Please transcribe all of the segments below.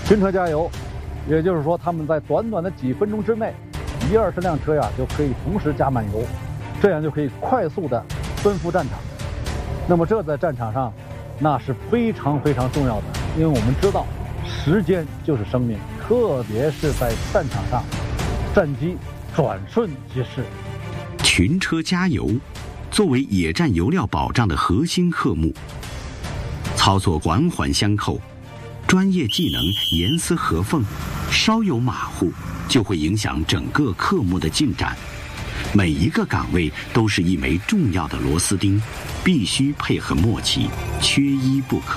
群车加油，也就是说，他们在短短的几分钟之内，20-20辆车呀就可以同时加满油，这样就可以快速的奔赴战场。那么这在战场上，那是非常非常重要的，因为我们知道，时间就是生命，特别是在战场上，战机转瞬即逝。 群车加油，作为野战油料保障的核心科目，操作环环相扣，专业技能严丝合缝，稍有马虎就会影响整个科目的进展。每一个岗位都是一枚重要的螺丝钉，必须配合默契，缺一不可。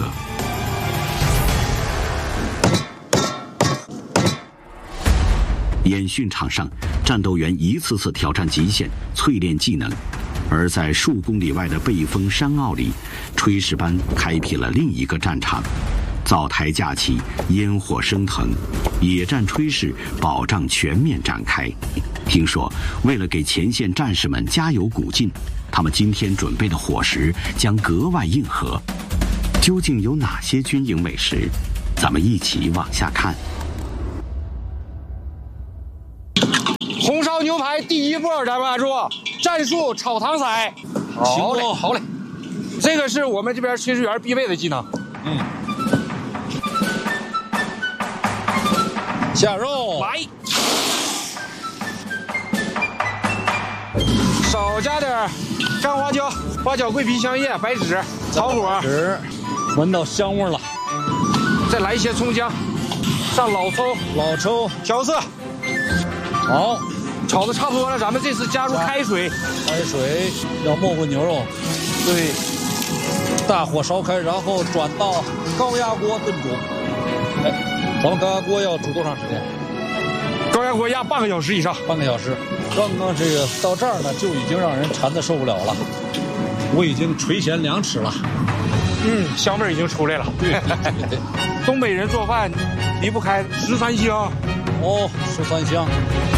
演训场上，战斗员一次次挑战极限，淬炼技能；而在数公里外的背风山坳里，炊事班开辟了另一个战场。灶台架起，烟火升腾，野战炊事保障全面展开。听说，为了给前线战士们加油鼓劲，他们今天准备的伙食将格外硬核。究竟有哪些军营美食？咱们一起往下看。 红烧牛排第一波，咱们按住，战术炒糖色。好嘞，好嘞，这个是我们这边炊事员必备的技能。 下肉， 来，少加点干花椒、花椒、桂皮、香叶、白芷、草果， 闻到香味了。 再来一些葱姜，上老抽，调色。 好， 炒的差不多了，咱们这次加入开水， 要没过牛肉。 对， 大火烧开，然后转到高压锅炖煮。咱们高压锅要煮多长时间？ 高压锅压半个小时以上。 半个小时。刚刚这个到这儿呢，就已经让人馋得受不了了。我已经垂涎2尺了。 香味已经出来了。对，东北人做饭离不开13香。 13香。